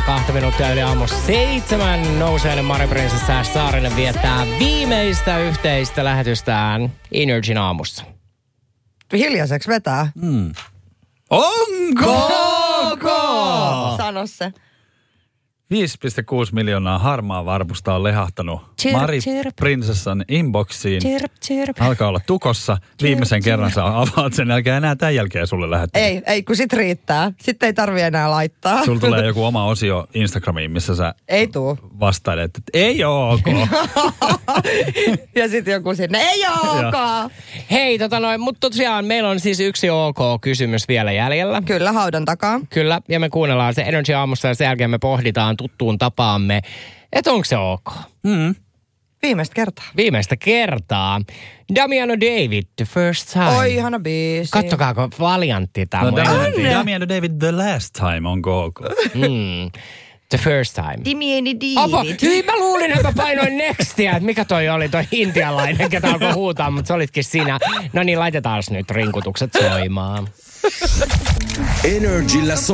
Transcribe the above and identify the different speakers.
Speaker 1: 2 minuuttia yli aamu 7. Nouseinen Mari Prinsessa ja Saarinen viettää viimeistä yhteistä lähetystään Energin aamussa.
Speaker 2: Hiljaiseksi vetää.
Speaker 3: Onko?
Speaker 2: Sano se.
Speaker 3: 5,6 miljoonaa harmaa varpusta on lehahtanut Mari Prinsessan inboxiin. Alkaa olla tukossa. Viimeisen kerran sä avaat sen, älkää enää tämän jälkeen sulle lähettää.
Speaker 2: Ei, kun sit riittää. Sitten ei tarvi enää laittaa.
Speaker 3: Sulla tulee joku oma osio Instagramiin, missä sä
Speaker 2: ei tuu.
Speaker 3: Vastailet, että ei oo ok.
Speaker 2: Ja sitten joku sinne, ei oo ok.
Speaker 1: Hei, mutta tosiaan meillä on siis yksi OK-kysymys vielä jäljellä.
Speaker 2: Kyllä, haudan takaa.
Speaker 1: Kyllä, ja me kuunnellaan se Energy aamussa ja sen jälkeen me pohditaan tuttuun tapaamme, että onko se ok. Viimeistä kertaa. Damiano David, The First Time.
Speaker 2: Oi, ihana biisi.
Speaker 1: Kattokaako valiantti tämä.
Speaker 3: No, Damiano David, The Last Time, onko ok?
Speaker 1: The First Time.
Speaker 2: Damiano David.
Speaker 1: Mä luulin, että mä painoin nextia, että mikä toi oli toi intialainen, ketä alkoi huutaa, mutta se olitkin sinä. No niin, laitetaan nyt rinkutukset soimaan.
Speaker 4: Energillä